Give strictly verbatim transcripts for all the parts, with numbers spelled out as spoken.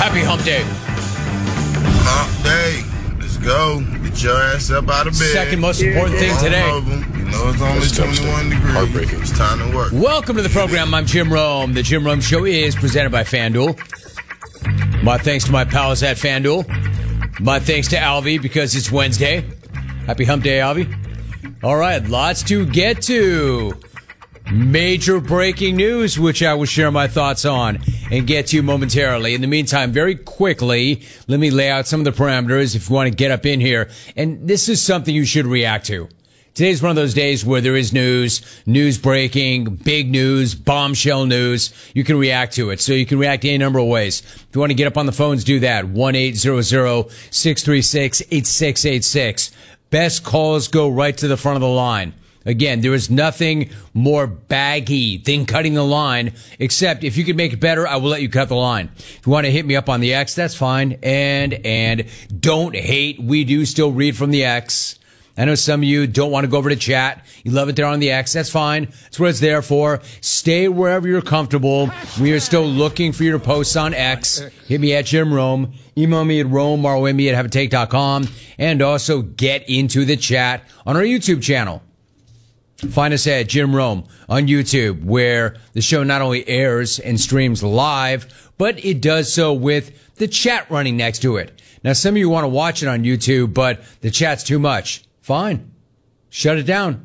Happy hump day. Hump day. Let's go. Get your ass up out of bed. Second most important thing today. You know it's only twenty-one degrees. Heartbreaking. It's time to work. Welcome to the program. I'm Jim Rome. The Jim Rome Show is presented by FanDuel. My thanks to my pals at FanDuel. My thanks to Alvy because it's Wednesday. Happy hump day, Alvy. All right, lots to get to. Major breaking news, which I will share my thoughts on and get to momentarily. In the meantime, very quickly, let me lay out some of the parameters if you want to get up in here. And this is something you should react to. Today's one of those days where there is news, news breaking, big news, bombshell news. You can react to it. So you can react any number of ways. If you want to get up on the phones, do that. one eight hundred, six three six, eight six eight six. Best calls go right to the front of the line. Again, there is nothing more baggy than cutting the line, except if you can make it better, I will let you cut the line. If you want to hit me up on the X, that's fine. And, and don't hate. We do still read from the X. I know some of you don't want to go over to chat. You love it there on the X. That's fine. That's what it's there for. Stay wherever you're comfortable. We are still looking for your posts on X. Hit me at Jim Rome. Email me at Rome, R O M E at have a take dot com. And also get into the chat on our YouTube channel. Find us at Jim Rome on YouTube, where the show not only airs and streams live, but it does so with the chat running next to it. Now, some of you want to watch it on YouTube, but the chat's too much. Fine. Shut it down.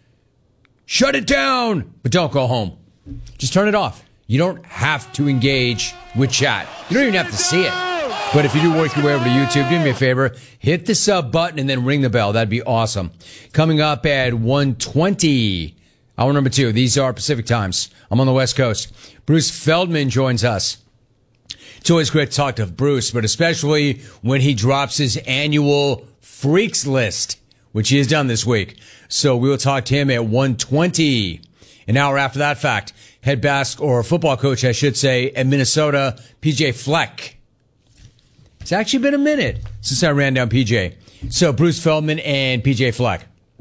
Shut it down! But don't go home. Just turn it off. You don't have to engage with chat. You don't even have to see it. But if you do work your way over to YouTube, do me a favor, hit the sub button and then ring the bell. That'd be awesome. Coming up at one twenty, hour number two. These are Pacific times. I'm on the West Coast. Bruce Feldman joins us. It's always great to talk to Bruce, but especially when he drops his annual Freaks list, which he has done this week. So we will talk to him at one twenty. An hour after that fact, head basket or football coach, I should say, at Minnesota, P J Fleck. It's actually been a minute since I ran down P J. So Bruce Feldman and P J Fleck.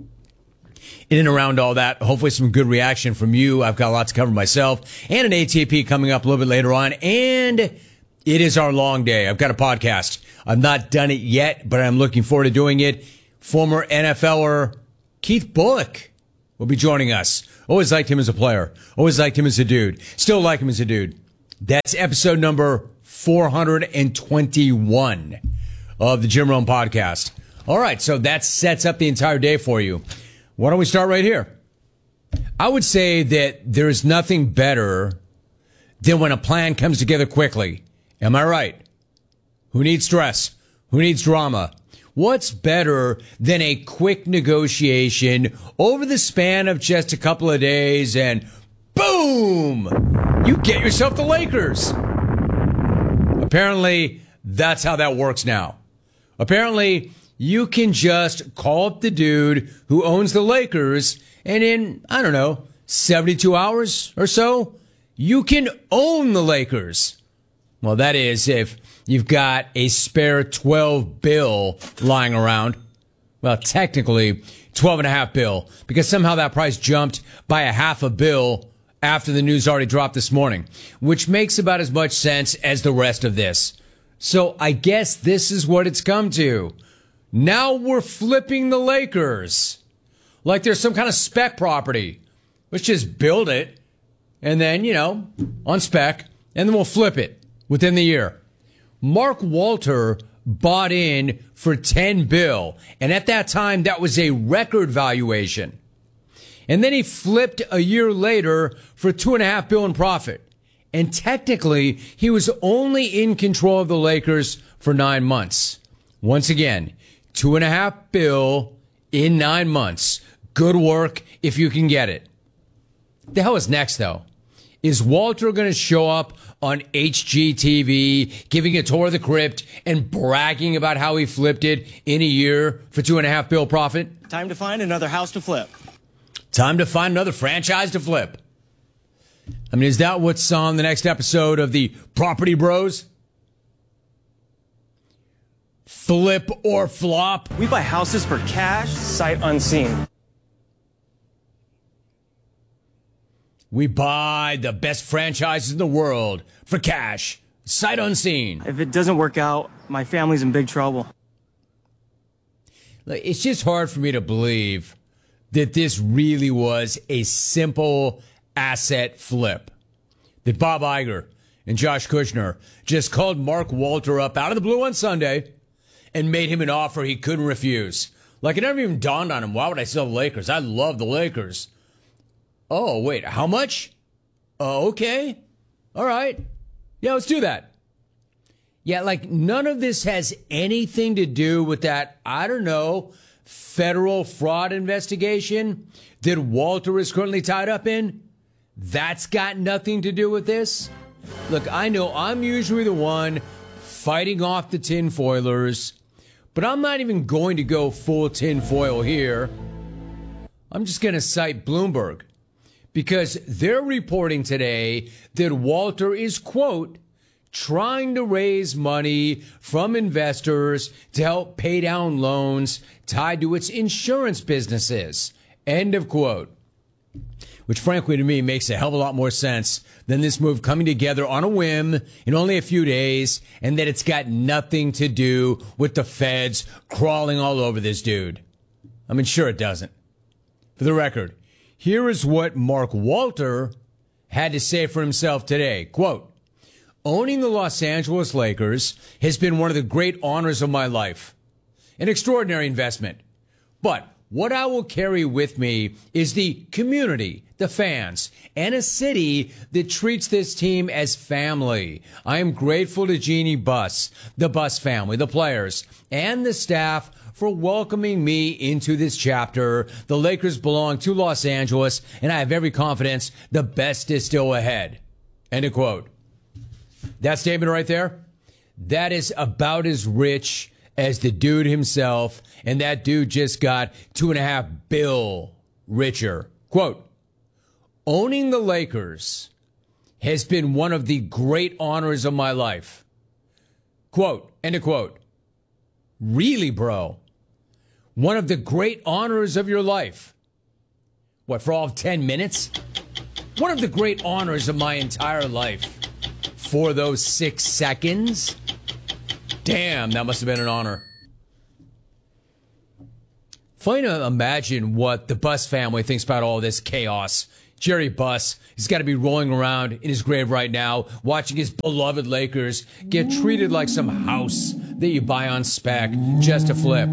In and around all that, hopefully some good reaction from you. I've got a lot to cover myself. And an A T P coming up a little bit later on. And it is our long day. I've got a podcast. I've not done it yet, but I'm looking forward to doing it. Former N F L er Keith Bulluck will be joining us. Always liked him as a player. Always liked him as a dude. Still like him as a dude. That's episode number four hundred twenty-one of the Jim Rome podcast. All right, so that sets up the entire day for you. Why don't we start right here? I would say that there's nothing better than when a plan comes together quickly. Am I right? Who needs stress? Who needs drama? What's better than a quick negotiation over the span of just a couple of days and boom, you get yourself the Lakers. Apparently, that's how that works now. Apparently, you can just call up the dude who owns the Lakers, and in, I don't know, seventy-two hours or so, you can own the Lakers. Well, that is if you've got a spare twelve bill lying around. Well, technically, twelve and a half bill, because somehow that price jumped by a half a bill after the news already dropped this morning, which makes about as much sense as the rest of this. So I guess this is what it's come to. Now we're flipping the Lakers like there's some kind of spec property. Let's just build it and then, you know, on spec, and then we'll flip it within the year. Mark Walter bought in for ten bill, and at that time that was a record valuation. And then he flipped a year later for two and a half bill in profit. And technically, he was only in control of the Lakers for nine months. Once again, two and a half bill in nine months. Good work if you can get it. The hell is next, though? Is Walter going to show up on H G T V, giving a tour of the crypt and bragging about how he flipped it in a year for two and a half bill profit? Time to find another house to flip. Time to find another franchise to flip. I mean, is that what's on the next episode of the Property Bros? Flip or flop? We buy houses for cash, sight unseen. We buy the best franchises in the world for cash, Sight unseen. If it doesn't work out, my family's in big trouble. Like, it's just hard for me to believe that this really was a simple asset flip. That Bob Iger and Josh Kushner just called Mark Walter up out of the blue on Sunday and made him an offer he couldn't refuse. Like, it never even dawned on him, why would I sell the Lakers? I love the Lakers. Oh, wait, how much? Oh, okay. All right. Yeah, let's do that. Yeah, like, none of this has anything to do with that, I don't know, federal fraud investigation that Walter is currently tied up in. That's got nothing to do with this. Look, I know I'm usually the one fighting off the tinfoilers, but I'm not even going to go full tinfoil here. I'm just going to cite Bloomberg because they're reporting today that Walter is, quote, trying to raise money from investors to help pay down loans tied to its insurance businesses, end of quote. Which, frankly, to me, makes a hell of a lot more sense than this move coming together on a whim in only a few days, and that it's got nothing to do with the feds crawling all over this dude. I mean, sure it doesn't. For the record, here is what Mark Walter had to say for himself today. Quote, owning the Los Angeles Lakers has been one of the great honors of my life. An extraordinary investment. But what I will carry with me is the community, the fans, and a city that treats this team as family. I am grateful to Jeannie Buss, the Buss family, the players, and the staff for welcoming me into this chapter. The Lakers belong to Los Angeles, and I have every confidence the best is still ahead. End of quote. That statement right there, that is about as rich as the dude himself, and that dude just got two and a half bill richer. Quote, owning the Lakers has been one of the great honors of my life. Quote, end of quote. Really, bro? One of the great honors of your life? What, for all of ten minutes? One of the great honors of my entire life. For those six seconds? Damn, that must have been an honor. Funny to imagine what the Buss family thinks about all this chaos. Jerry Buss, he's got to be rolling around in his grave right now, watching his beloved Lakers get treated like some house that you buy on spec just to flip.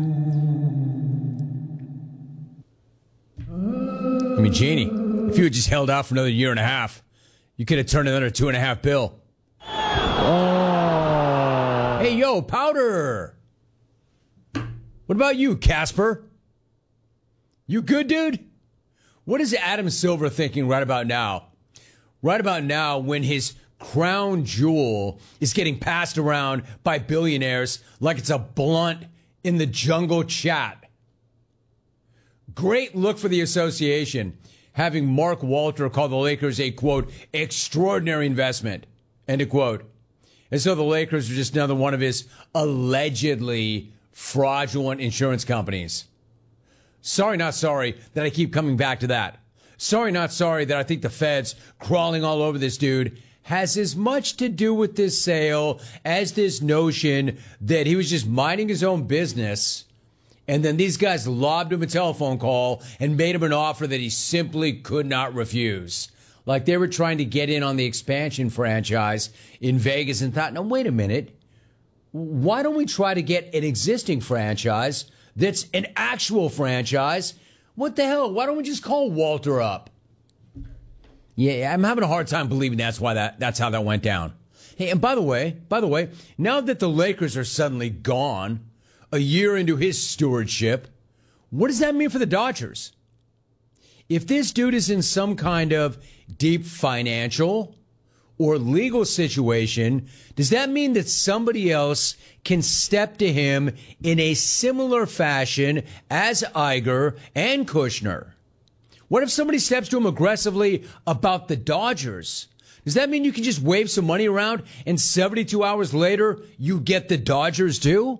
I mean, Jeannie, if you had just held out for another year and a half, you could have turned another two and a half bill. Oh. Hey, yo, Powder. What about you, Casper? You good, dude? What is Adam Silver thinking right about now? Right about now when his crown jewel is getting passed around by billionaires like it's a blunt in the jungle chat. Great look for the association, having Mark Walter call the Lakers a, quote, extraordinary investment, end of quote. And so the Lakers are just another one of his allegedly fraudulent insurance companies. Sorry, not sorry that I keep coming back to that. Sorry, not sorry that I think the feds crawling all over this dude has as much to do with this sale as this notion that he was just minding his own business and then these guys lobbed him a telephone call and made him an offer that he simply could not refuse. Like they were trying to get in on the expansion franchise in Vegas and thought, no, wait a minute. Why don't we try to get an existing franchise that's an actual franchise? What the hell? Why don't we just call Walter up? Yeah, I'm having a hard time believing that's why that that's how that went down. Hey, and by the way, by the way, now that the Lakers are suddenly gone, a year into his stewardship, what does that mean for the Dodgers? If this dude is in some kind of deep financial or legal situation, does that mean that somebody else can step to him in a similar fashion as Iger and Kushner? What if somebody steps to him aggressively about the Dodgers? Does that mean you can just wave some money around and seventy-two hours later you get the Dodgers too?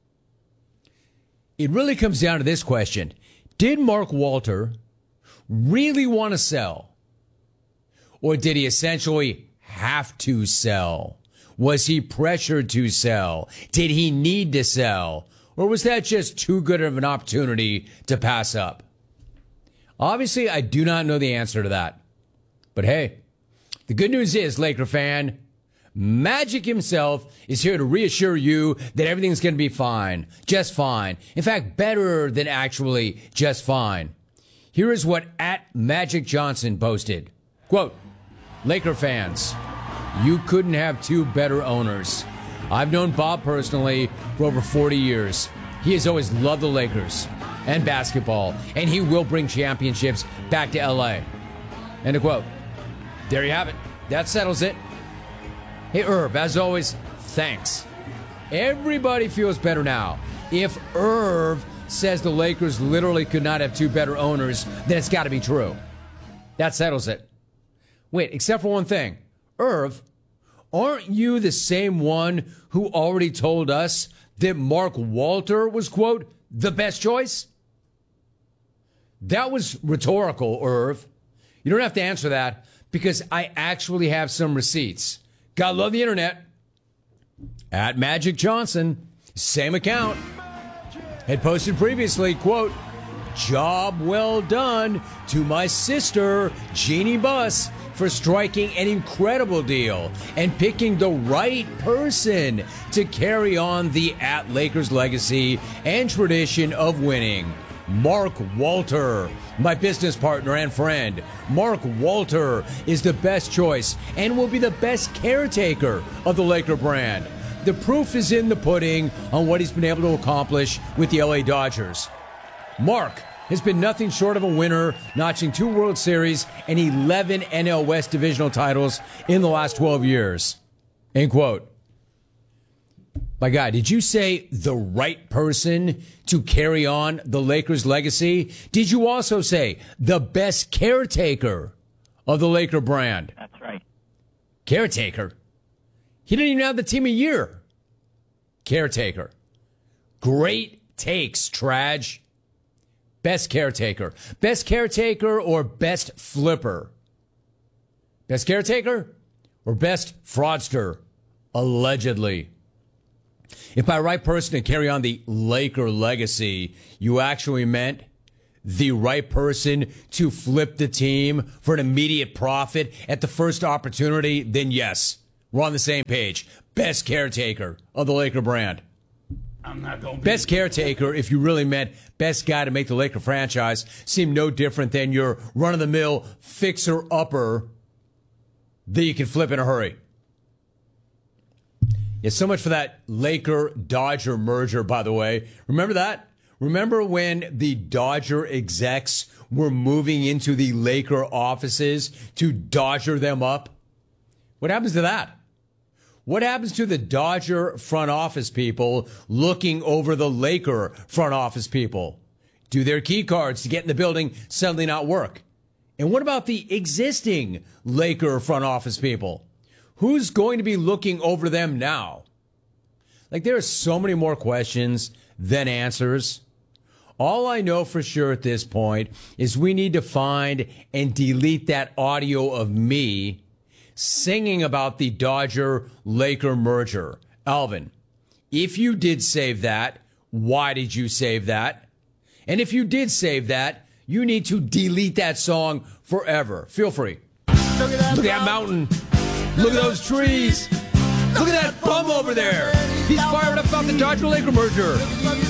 It really comes down to this question. Did Mark Walter really want to sell? Or did he essentially have to sell? Was he pressured to sell? Did he need to sell? Or was that just too good of an opportunity to pass up? Obviously, I do not know the answer to that. But hey, the good news is, Laker fan, Magic himself is here to reassure you that everything's going to be fine. Just fine. In fact, better than actually just fine. Here is what at Magic Johnson posted. Quote, Laker fans, you couldn't have two better owners. I've known Bob personally for over forty years. He has always loved the Lakers and basketball, and he will bring championships back to L A. End of quote. There you have it. That settles it. Hey, Irv, as always, thanks. Everybody feels better now. If Irv says the Lakers literally could not have two better owners, then it's got to be true. That settles it. Wait, except for one thing. Irv, aren't you the same one who already told us that Mark Walter was, quote, the best choice? That was rhetorical, Irv. You don't have to answer that because I actually have some receipts. Gotta love the internet. At Magic Johnson, same account, had posted previously, quote, job well done to my sister, Jeannie Buss, for striking an incredible deal and picking the right person to carry on the at Lakers legacy and tradition of winning. Mark Walter, my business partner and friend. Mark Walter is the best choice and will be the best caretaker of the Laker brand. The proof is in the pudding on what he's been able to accomplish with the L A Dodgers. Mark has been nothing short of a winner, notching two World Series and eleven N L West divisional titles in the last twelve years. End quote. My God, did you say the right person to carry on the Lakers legacy? Did you also say the best caretaker of the Laker brand? That's right. Caretaker? He didn't even have the team a year. Caretaker. Great takes, Traj. Best caretaker. Best caretaker or best flipper? Best caretaker or best fraudster? Allegedly. If by right person to carry on the Laker legacy, you actually meant the right person to flip the team for an immediate profit at the first opportunity, then yes, we're on the same page. Best caretaker of the Laker brand. I'm not going to Best caretaker, if you really meant best guy to make the Laker franchise seem no different than your run-of-the-mill fixer-upper that you can flip in a hurry. Yeah, so much for that Laker-Dodger merger, by the way. Remember that? Remember when the Dodger execs were moving into the Laker offices to Dodger them up? What happens to that? What happens to the Dodger front office people looking over the Laker front office people? Do their key cards to get in the building suddenly not work? And what about the existing Laker front office people? Who's going to be looking over them now? Like, there are so many more questions than answers. All I know for sure at this point is we need to find and delete that audio of me singing about the Dodger-Laker merger. Alvin, if you did save that, why did you save that? And if you did save that, you need to delete that song forever. Feel free. Look at that mountain. Look at those trees. Look at that bum over there. He's fired up about the Dodger-Laker merger.